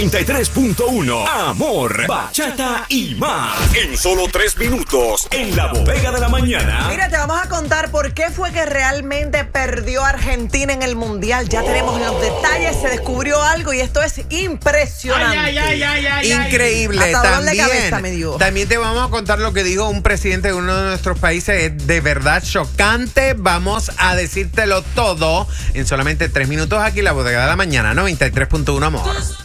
93.1 Amor, bachata y más. En solo 3 minutos, en la bodega de la mañana. Mira, te vamos a contar por qué fue que realmente perdió Argentina en el Mundial. Ya tenemos los detalles, se descubrió algo y esto es impresionante. Increíble. Hasta dolor de cabeza me dio. También te vamos a contar lo que dijo un presidente de uno de nuestros países. Es de verdad chocante. Vamos a decírtelo todo en solamente 3 minutos aquí en la bodega de la mañana. 93.1 Amor.